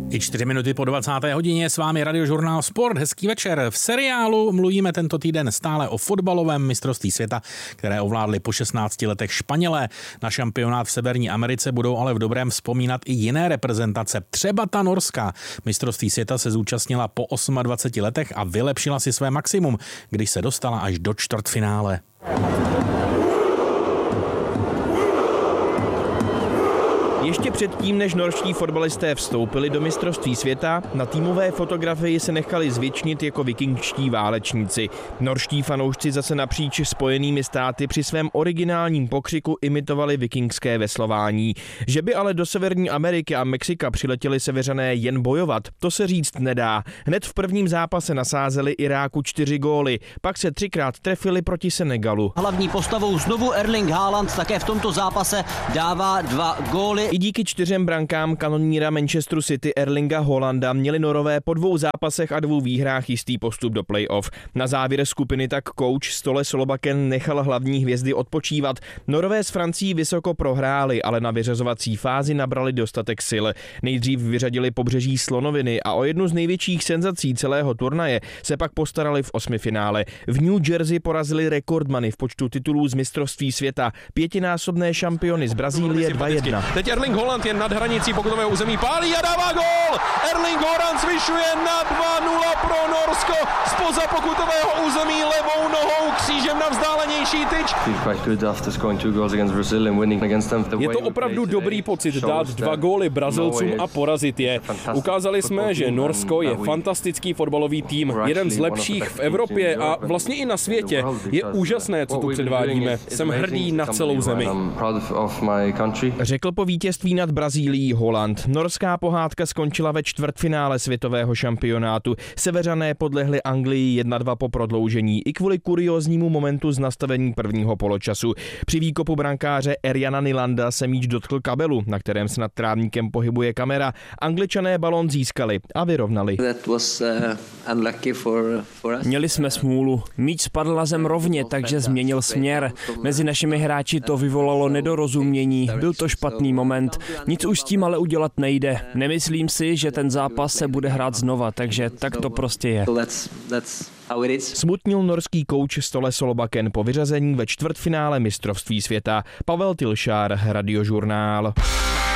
I 4 minuty po 20. hodině s vámi Radiožurnál Sport. Hezký večer. V seriálu mluvíme tento týden stále o fotbalovém mistrovství světa, které ovládli po 16 letech Španělé. Na šampionát v Severní Americe budou ale v dobrém vzpomínat i jiné reprezentace. Třeba ta norská. Mistrovství světa se zúčastnila po 28 letech a vylepšila si své maximum, když se dostala až do čtvrtfinále. Ještě předtím, než norští fotbalisté vstoupili do mistrovství světa, na týmové fotografii se nechali zvětšnit jako vikingští válečníci. Norští fanoušci zase napříč Spojenými státy při svém originálním pokřiku imitovali vikingské veslování. Že by ale do Severní Ameriky a Mexika přiletěli Seveřané jen bojovat, to se říct nedá. Hned v prvním zápase nasázeli Iráku 4 góly, pak se 3krát trefili proti Senegalu. Hlavní postavou znovu Erling Haaland také v tomto zápase dává 2 góly. I díky 4 brankám kanoníra Manchesteru City Erlinga Haalanda měli Norové po 2 zápasech a 2 výhrách jistý postup do play-off. Na závěr skupiny tak coach Ståle Solbakken nechal hlavní hvězdy odpočívat. Norové s Francií vysoko prohráli, ale na vyřazovací fázi nabrali dostatek sil. Nejdřív vyřadili Pobřeží slonoviny a o jednu z největších senzací celého turnaje se pak postarali v 8finále. V New Jersey porazili rekordmany v počtu titulů z mistrovství světa, 5násobné šampiony z Brazílie 2-1. Teď Erling Haaland je nad hranicí pokutového území, pálí a dává gól! Erling Haaland zvyšuje na 2-0 pro Norsko spoza pokutového území levou nohou křížem na vzdálenější tyč. Je to opravdu dobrý pocit dát 2 góly Brazilcům a porazit je. Ukázali jsme, že Norsko je fantastický fotbalový tým, jeden z lepších v Evropě a vlastně i na světě. Je úžasné, co tu předvádíme. Jsem hrdý na celou zemi. Řekl po vítězství nad Brazílií Haaland. Norská pohádka skončila ve čtvrtfinále světového šampionátu. Seveřané podlehli Anglii 1-2 po prodloužení i kvůli kurióznímu momentu z nastavení prvního poločasu. Při výkopu brankáře Erjana Nylanda se míč dotkl kabelu, na kterém se nad trávníkem pohybuje kamera. Angličané balón získali a vyrovnali. Měli jsme smůlu. Míč spadl na zem rovně, takže změnil směr. Mezi našimi hráči to vyvolalo nedorozumění. Byl to špatný moment. Nic už s tím ale udělat nejde. Nemyslím si, že ten zápas se bude hrát znova, takže tak to prostě je. Smutnil norský kouč Ståle Solbakken po vyřazení ve čtvrtfinále mistrovství světa. Pavel Tilšár, Radiožurnál.